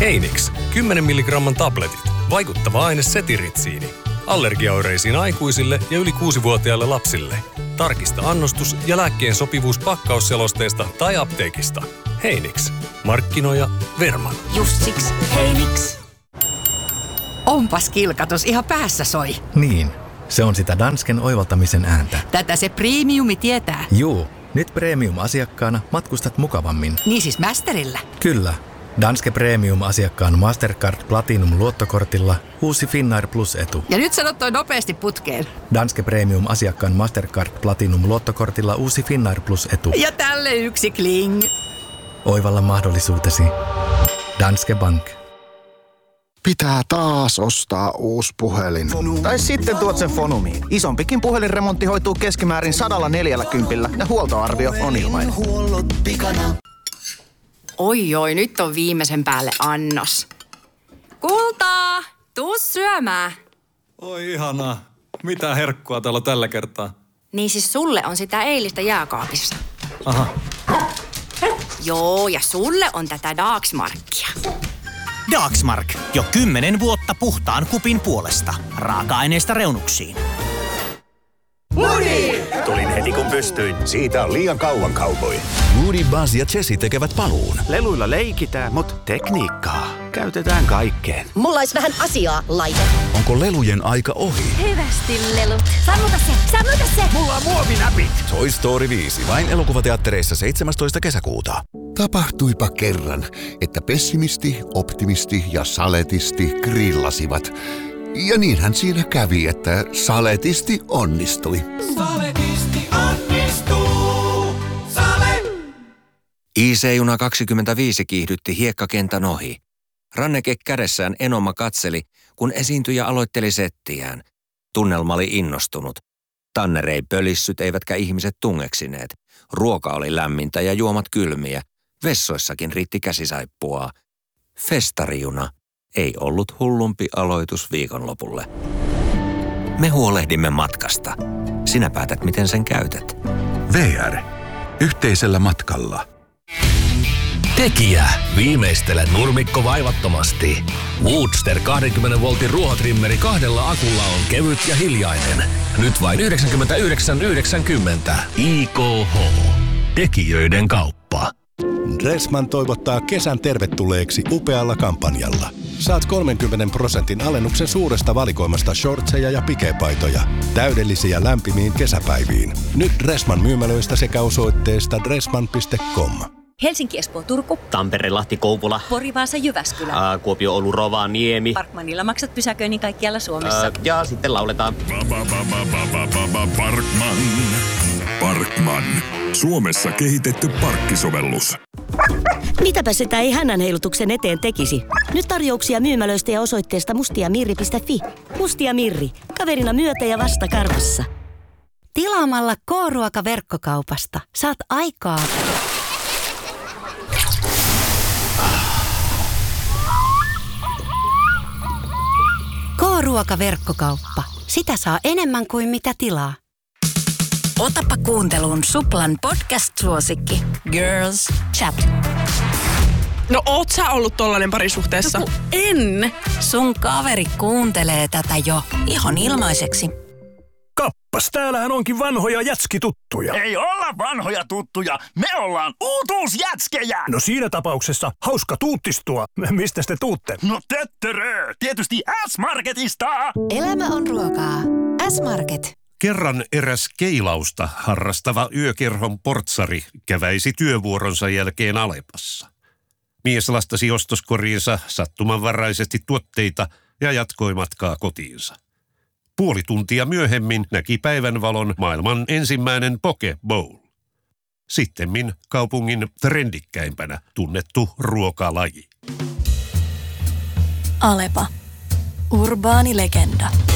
Heinix, 10 milligramman tabletit. Vaikuttava aine setiritsiini. Allergiaoireisiin aikuisille ja yli 6-vuotiaille lapsille. Tarkista annostus ja lääkkeen sopivuus pakkausselosteesta tai apteekista. Heinix. Markkinoija Verman. Just siksi Heinix. Onpas kilkatus, ihan päässä soi. Niin, se on sitä Dansken oivaltamisen ääntä. Tätä se premiumi tietää. Juu, nyt premium-asiakkaana matkustat mukavammin. Niin siis Masterillä? Kyllä. Danske Premium-asiakkaan Mastercard Platinum-luottokortilla uusi Finnair Plus-etu. Ja nyt sanot toi nopeasti putkeen. Danske Premium-asiakkaan Mastercard Platinum-luottokortilla uusi Finnair Plus-etu. Ja tälle yksi kling. Oivalla mahdollisuutesi. Danske Bank. Pitää taas ostaa uusi puhelin. Tai sitten tuot sen Fonumiin. Isompikin puhelinremontti hoituu keskimäärin 140 ja huoltoarvio on ilmainen. Oi, nyt on viimeisen päälle annos. Kultaa, tuu syömään. Oi ihanaa. Mitä herkkua täällä on tällä kertaa? Niin siis sulle on sitä eilistä jääkaapissa. Aha. Joo, ja sulle on tätä Dagsmarkia. Dagsmark. Jo 10 vuotta puhtaan kupin puolesta. Raaka-aineista reunuksiin. Woody! Tulin heti kun pystyin. Siitä on liian kauan cowboy. Woody, Buzz ja Jessie tekevät paluun. Leluilla leikitään, mutta tekniikkaa käytetään kaikkeen. Mulla olisi vähän asiaa, laite. Onko lelujen aika ohi? Hyvästi lelut. Sammuta se! Mulla on muovinäpit! Toy Story 5. Vain elokuvateattereissa 17. kesäkuuta. Tapahtuipa kerran, että pessimisti, optimisti ja saletisti grillasivat. Ja niinhän siinä kävi, että saletisti onnistui. Saletisti onnistuu. Sale! IC-juna 25 kiihdytti hiekkakentän ohi. Ranneke kädessään Enoma katseli, kun esiintyjä aloitteli settiään. Tunnelma oli innostunut. Tanner ei pölissyt eivätkä ihmiset tungeksineet. Ruoka oli lämmintä ja juomat kylmiä. Vessoissakin riitti käsisaippuaa. Festarijuna ei ollut hullumpi aloitus viikonlopulle. Me huolehdimme matkasta. Sinä päätät, miten sen käytät. VR. Yhteisellä matkalla. Tekijä. Viimeistele nurmikko vaivattomasti. Woodster 20 voltin ruohotrimmeri 2 akulla on kevyt ja hiljainen. Nyt vain 99,90. IKH. Tekijöiden kauppa. Dressman toivottaa kesän tervetulleeksi upealla kampanjalla. Saat 30% alennuksen suuresta valikoimasta shortseja ja pikepaitoja. Täydellisiä lämpimiin kesäpäiviin. Nyt Dressman myymälöistä sekä osoitteesta dressman.com. Helsinki, Espoo, Turku. Tampere, Lahti, Kouvola. Pori, Vaasa, Jyväskylä. Kuopio, Oulu, Rovaniemi. Parkmanilla maksat pysäköinnin kaikkialla Suomessa. Ja sitten lauletaan. Parkman. Suomessa kehitetty parkkisovellus. Mitäpä sitä ei hännän heilutuksen eteen tekisi? Nyt tarjouksia myymälöistä ja osoitteesta mustiamirri.fi. Mustia Mirri. Kaverina myötä ja vasta karvassa. Tilaamalla K-ruoka-verkkokaupasta saat aikaa. K-ruoka-verkkokauppa. Sitä saa enemmän kuin mitä tilaa. Otapa kuunteluun Suplan podcast-suosikki Girls Chat. No oot sä ollut tollanen parisuhteessa? No, en! Sun kaveri kuuntelee tätä jo ihan ilmaiseksi. Kappas, täällähän onkin vanhoja jätskituttuja. Ei olla vanhoja tuttuja, me ollaan uutuusjätskejä! No siinä tapauksessa hauska tuuttistua. Mistä te tuutte? No töttörö, tietysti S-Marketista! Elämä on ruokaa. S-Market. Kerran eräs keilausta harrastava yökerhon portsari käväisi työvuoronsa jälkeen Alepassa. Mies lastasi ostoskoriinsa sattumanvaraisesti tuotteita ja jatkoi matkaa kotiinsa. Puoli tuntia myöhemmin näki päivänvalon maailman ensimmäinen poke bowl. Sittemmin kaupungin trendikkäimpänä tunnettu ruokalaji. Alepa. Urbaani legenda.